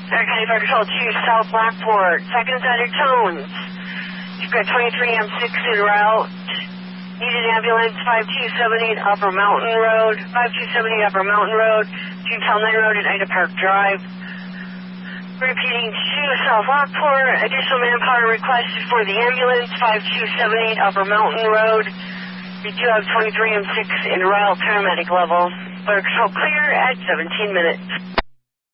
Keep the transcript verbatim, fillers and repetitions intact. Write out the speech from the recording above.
County Fire Control two, South Lockport. Seconds out of tones. You've got twenty-three M six en route. Needed ambulance, five two seven eight Upper Mountain Road. five two seven eight Upper Mountain Road. Town Line Road and Ida Park Drive. Repeating to South Lockport. Additional manpower requested for the ambulance, five two seven eight Upper Mountain Road. We do have twenty-three M six en route, paramedic level. Fire Control clear at seventeen minutes.